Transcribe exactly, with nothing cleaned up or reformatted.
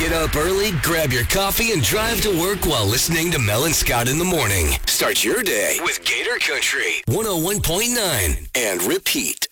Get up early, grab your coffee, and drive to work while listening to Mel and Scott in the morning. Start your day with Gator Country one oh one point nine and repeat.